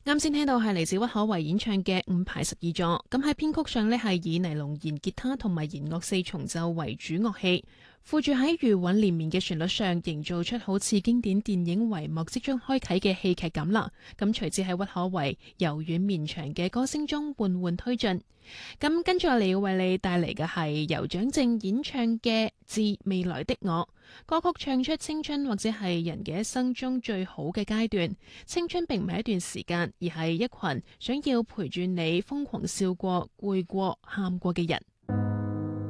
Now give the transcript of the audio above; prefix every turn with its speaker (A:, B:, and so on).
A: 啱先聽到係嚟自屈可唯演唱嘅《五排十二座》，咁喺編曲上呢，係以尼龍弦吉他同埋弦樂四重奏為主樂器，附住喺餘韻連綿嘅旋律上，營造出好似經典電影帷幕即將開啟嘅戲劇感啦。咁隨之喺屈可唯柔軟綿長嘅歌聲中緩緩推進。咁跟住我哋要為你帶嚟嘅係由蔣靜演唱嘅《致未來的我》。歌曲唱出青春或者係人嘅一生中最好嘅階段。青春並唔係一段時間，而係一群想要陪住你瘋狂笑過、攰過、喊過嘅人。